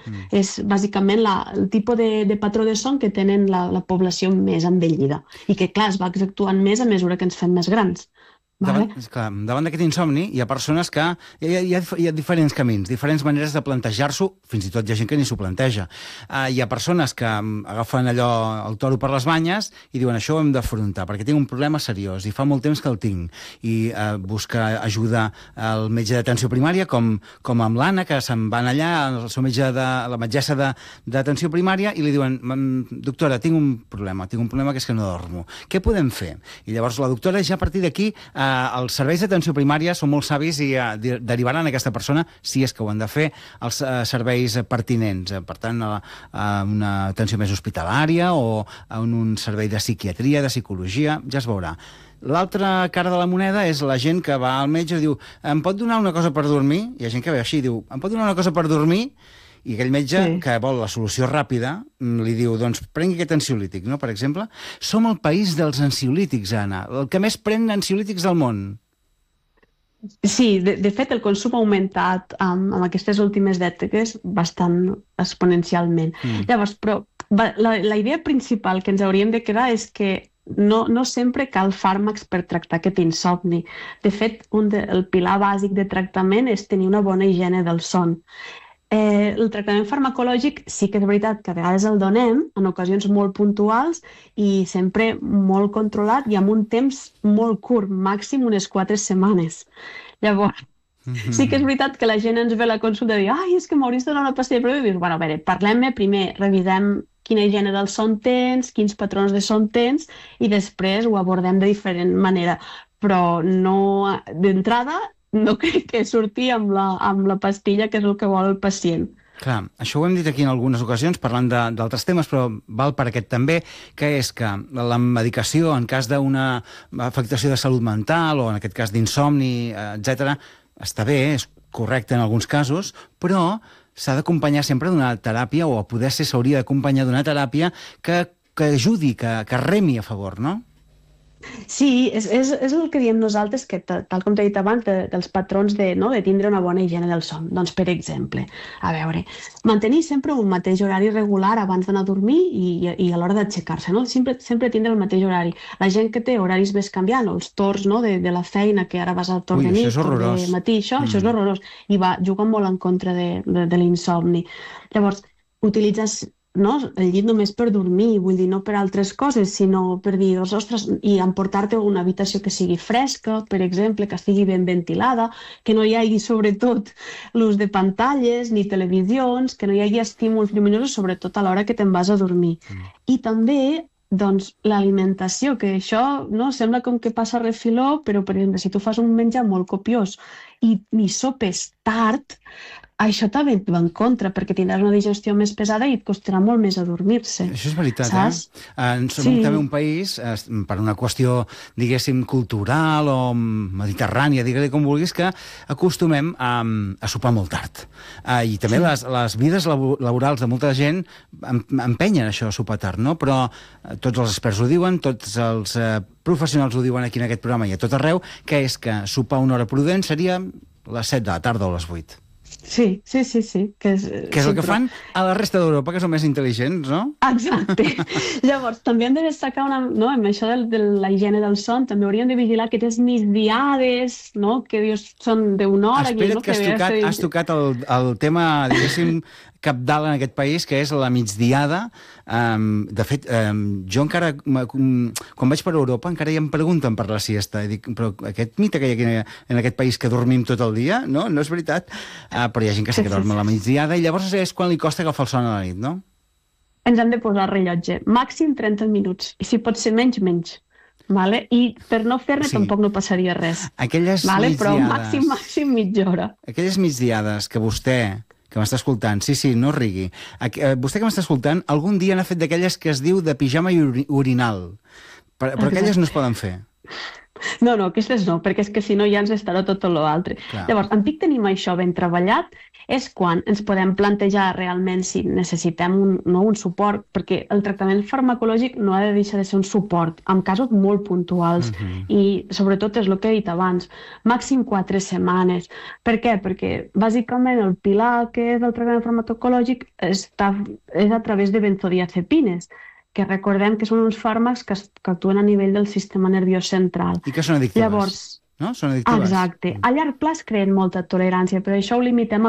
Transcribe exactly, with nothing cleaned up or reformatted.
Mm. És bàsicament la, el tipus de, de patró de son que tenen la, la població més envellida i que, clar, es va accentuant més a mesura que ens fem més grans. Davant, Vale? clar, davant d'aquest insomni hi ha persones que... Hi ha, hi ha, hi ha diferents camins, diferents maneres de plantejar-s'ho, fins i tot hi ha gent que ni s'ho planteja. Uh, hi ha persones que um, agafen allò, el toro per les banyes i diuen això ho hem d'afrontar, perquè tinc un problema seriós i fa molt temps que el tinc. I uh, busca ajuda al metge d'atenció primària, com, com amb l'Anna, que se'n van allà, el seu metge de, la metgessa d'atenció primària, i li diuen, doctora, tinc un problema, tinc un problema que és que no dormo. Què podem fer? I llavors la doctora ja a partir d'aquí Uh, els serveis d'atenció primària són molt savis i uh, derivaran aquesta persona, si és que ho han de fer, als uh, serveis pertinents. Uh, per tant, a, a una atenció més hospitalària o a un, un servei de psiquiatria, de psicologia, ja es veurà. L'altra cara de la moneda és la gent que va al metge i diu, em pot donar una cosa per dormir? Hi ha gent que ve així i diu, em pot donar una cosa per dormir? I aquell metge, sí, que vol la solució ràpida, li diu, doncs, prengui aquest ansiolític, no?, per exemple. Som el país dels ansiolítics, Anna, el que més pren ansiolítics del món. Sí, de, de fet, el consum ha augmentat amb, amb aquestes últimes dècades bastant exponencialment. Mm. Llavors, però la, la idea principal que ens hauríem de quedar és que no, no sempre cal fàrmacs per tractar aquest insomni. De fet, un de, el pilar bàsic de tractament és tenir una bona higiene del son. Eh, el tractament farmacològic sí que és veritat que a vegades el donem en ocasions molt puntuals i sempre molt controlat i amb un temps molt curt, màxim unes quatre setmanes. Llavors, mm-hmm, sí que és veritat que la gent ens ve a la consulta i diu, ai, és que m'hauries de donar una pastilla, però dius, bueno, a veure, parlem-ne primer, revisem quina higiene del son tens, quins patrons de son tens i després ho abordem de diferent manera, però no d'entrada no crec que surti amb la, amb la pastilla, que és el que vol el pacient. Clar, això ho hem dit aquí en algunes ocasions, parlant d'altres temes, però val per aquest també, que és que la medicació, en cas d'una afectació de salut mental, o en aquest cas d'insomni, etcètera, està bé, és correcte en alguns casos, però s'ha d'acompanyar sempre d'una teràpia, o a poder ser s'hauria d'acompanyar d'una teràpia que, que ajudi, que, que remi a favor, no? Sí, és, és, és el que diem nosaltres, que tal com t'he dit abans, de, dels patrons de, no, de tindre una bona higiene del son. Doncs, per exemple, a veure, mantenir sempre un mateix horari regular abans d'anar a dormir i, i a l'hora d'aixecar-se, no? Sempre, sempre tindre el mateix horari. La gent que té horaris més canviant, o els torns, no, de, de la feina, que ara vas al torn de nit, torn de matí, això, mm. això és horrorós, i va, juga molt en contra de, de, de l'insomni. Llavors, utilitzes no, el llit només per dormir, vull dir, no per altres coses, sinó per dir, ostres, i emportar-te una habitació que sigui fresca, per exemple, que estigui ben ventilada, que no hi hagi, sobretot, l'ús de pantalles ni televisions, que no hi hagi estímuls lluminosos, sobretot a l'hora que te'n vas a dormir. Mm. I també, doncs, l'alimentació, que això no sembla com que passa refiló, però, per exemple, si tu fas un menjar molt copiós i, i sopes tard, això també et va en contra, perquè tindràs una digestió més pesada i et costarà molt més adormir-se. Això és veritat, saps? eh? En som sí. també un país, eh, per una qüestió, diguéssim, cultural o mediterrània, digue-li com vulguis, que acostumem a, a sopar molt tard. Eh, I també sí. les, les vides laborals de molta gent empenyen això, a sopar tard, no? Però eh, tots els experts ho diuen, tots els eh, professionals ho diuen aquí en aquest programa i a tot arreu, que és que sopar una hora prudent seria les set de la tarda o les vuit. Sí, sí, sí, sí. Que és, que és sí, el que però... fan a la resta d'Europa, que són més intel·ligents, no? Exacte. Llavors, també hem de destacar una, no, amb això de, de la higiene del son, també hauríem de vigilar aquestes migdiades, no?, que dius, són d'una hora... Espera't, no, que, que has tocat, has tocat el, el tema, diguéssim, cabdal en aquest país, que és la migdiada. Um, de fet, um, jo encara, quan vaig per Europa, encara ja em pregunten per la siesta. I dic, però aquest mite que hi ha aquí en aquest país que dormim tot el dia, no? No és veritat. Uh, però hi ha gent que sí que dorm a la migdiada i llavors és quan li costa agafar el son a la nit, no? Ens hem de posar rellotge. Màxim trenta minuts. I si pot ser menys, menys. Vale? I per no fer-ne sí. tampoc no passaria res. Aquelles vale? migdiades... Però màxim, màxim mitja hora. Aquelles migdiades que vostè... que m'està escoltant, sí, sí, no rigui. Aquí, eh, vostè que m'està escoltant, algun dia n'ha fet d'aquelles que es diu de pijama i uri orinal. Però, però aquelles no es poden fer. No, no, aquestes no, perquè és que si no ja ens estarà tot l'altre. Llavors, en pic tenim això ben treballat, és quan ens podem plantejar realment si necessitem un, no, un suport, perquè el tractament farmacològic no ha de deixar de ser un suport, en casos molt puntuals, uh-huh. i sobretot és el que he dit abans, màxim quatre setmanes. Per què? Perquè bàsicament el pilar que és el tractament farmacològic està, és a través de benzodiazepines, que recordem que són uns fàrmacs que, que actuen a nivell del sistema nerviós central. I que són addictives. Llavors, no? Són addictives. Exacte. A llarg plaç creen molta tolerància, però això ho limitem